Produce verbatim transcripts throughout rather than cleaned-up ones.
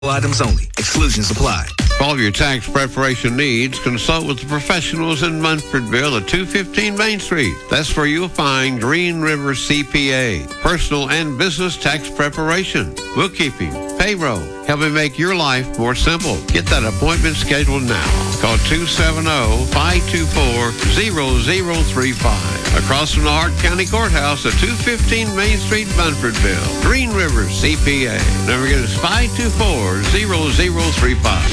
Items only. Exclusions apply. For all of your tax preparation needs, consult with the professionals in Munfordville at two fifteen Main Street. That's where you'll find Green River C P A, personal and business tax preparation, bookkeeping, payroll, helping make your life more simple. Get that appointment scheduled now. Call two seven zero, five two four, zero zero three five. Across from the Hart County Courthouse at two fifteen Main Street, Munfordville. Green River C P A. Never get us five two four, zero zero three five.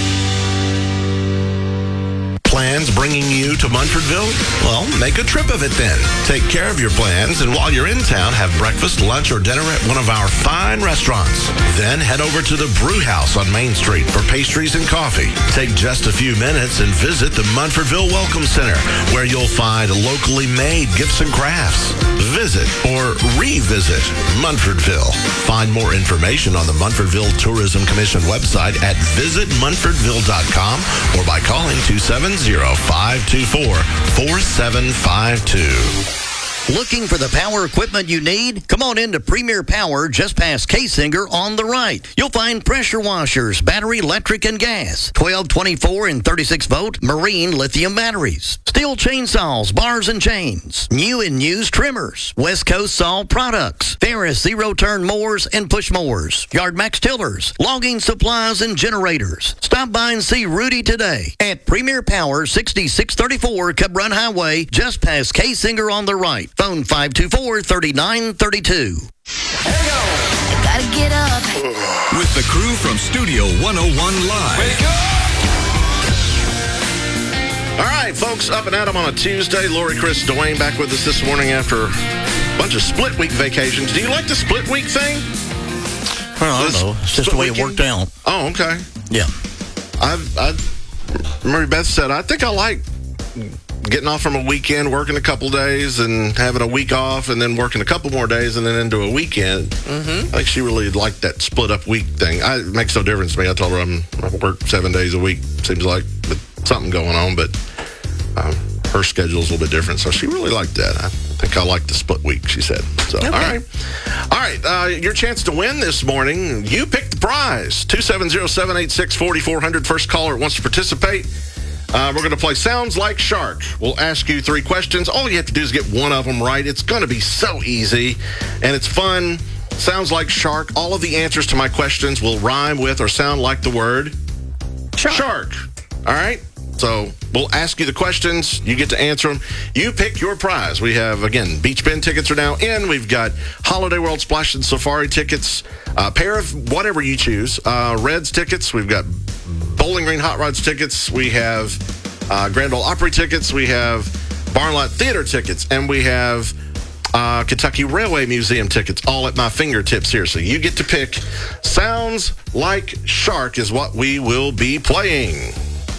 Plans bringing you to Munfordville? Well, make a trip of it then. Take care of your plans, and while you're in town, have breakfast, lunch, or dinner at one of our fine restaurants. Then head over to the Brew House on Main Street for pastries and coffee. Take just a few minutes and visit the Munfordville Welcome Center, where you'll find locally made gifts and crafts. Visit or revisit Munfordville. Find more information on the Munfordville Tourism Commission website at visit munfordville dot com or by calling two seven zero, five two four, four seven five two. Looking for the power equipment you need? Come on into Premier Power just past K-Singer on the right. You'll find pressure washers, battery, electric, and gas, twelve, twenty-four, and thirty-six volt marine lithium batteries, steel chainsaws, bars and chains, new and used trimmers, West Coast Saw products, Ferris zero-turn mowers and push mowers, Yard Max tillers, logging supplies and generators. Stop by and see Rudy today at Premier Power, sixty-six thirty-four Cub Run Highway, just past K-Singer on the right. Phone five two four, three nine three two. Gotta get up. With the crew from Studio one oh one Live. Wake up! All right, folks, up and at 'em on a Tuesday. Lori, Chris, Dwayne back with us this morning after a bunch of split week vacations. Do you like the split week thing? Well, I don't know. It's just the way it worked out. Oh, okay. Yeah. I, I, Mary Beth said, I think I like getting off from a weekend, working a couple days, and having a week off, and then working a couple more days, and then into a weekend. Mm-hmm. I think she really liked that split-up week thing. I, it makes no difference to me. I told her I'm, I work seven days a week, seems like, with something going on, but um, her schedule's a little bit different, so she really liked that. I think I like the split week, she said. So, okay. All right. All right, uh, your chance to win this morning. You pick the prize. two seven zero, seven eight six, four four zero zero. First caller wants to participate. Uh, we're going to play Sounds Like Shark. We'll ask you three questions. All you have to do is get one of them right. It's going to be so easy, and it's fun. Sounds like shark. All of the answers to my questions will rhyme with or sound like the word shark. shark. All right? So we'll ask you the questions. You get to answer them. You pick your prize. We have, again, Beach Bend tickets are now in. We've got Holiday World Splash and Safari tickets, a pair of whatever you choose. Uh, Reds tickets. We've got Bowling Green Hot Rods tickets. We have uh, Grand Ole Opry tickets. We have Barn Lot Theater tickets. And we have uh, Kentucky Railway Museum tickets, all at my fingertips here. So you get to pick. Sounds Like Shark is what we will be playing.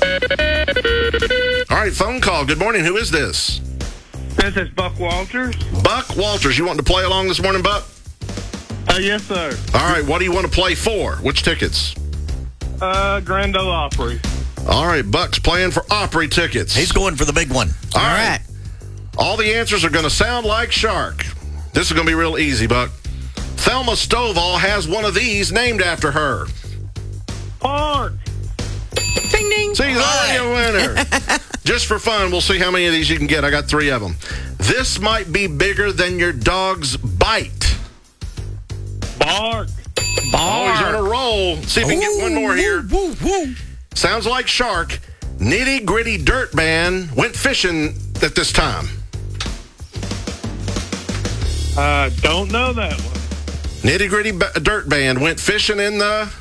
All right, phone call. Good morning. Who is this? This is Buck Walters. Buck Walters. You wanting to play along this morning, Buck? Uh, yes, sir. All right, what do you want to play for? Which tickets? Uh, Grand Ole Opry. All right, Buck's playing for Opry tickets. He's going for the big one. All, All right. right. All the answers are going to sound like shark. This is going to be real easy, Buck. Thelma Stovall has one of these named after her. Park. Ding, ding. See, there's already a winner. Just for fun, we'll see how many of these you can get. I got three of them. This might be bigger than your dog's bite. Bark. Oh, he's on a roll. See if we can get one more here. Woo, woo, woo. Sounds like shark. Nitty Gritty Dirt Band went fishing at this time. Uh, don't know that one. Nitty Gritty B- Dirt Band went fishing in the...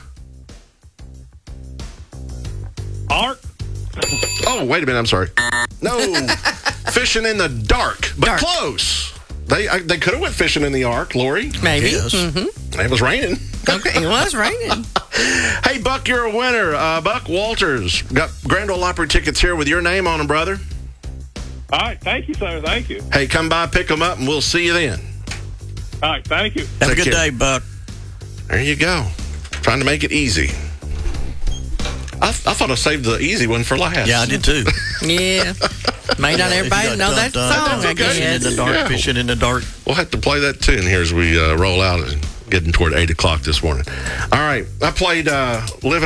Ark. Oh, wait a minute. I'm sorry. No. Fishing in the dark, but Dark. close. They I, they could have went fishing in the Ark, Lori. Maybe. Yes. Mm-hmm. It was raining. Okay, it was raining. Hey, Buck, you're a winner. Uh, Buck Walters. Got Grand Ole Opry tickets here with your name on them, brother. All right, thank you, sir. Thank you. Hey, come by, pick them up, and we'll see you then. All right, thank you. Have Take a good care. day, Buck. There you go. Trying to make it easy. I, I thought I saved the easy one for last. Yeah, I did too. Yeah. May not everybody know that song, I okay. Fishing in guess. the dark, Yeah. fishing in the dark. We'll have to play that tune here as we uh, roll out and getting toward eight o'clock this morning. All right. I played uh, Living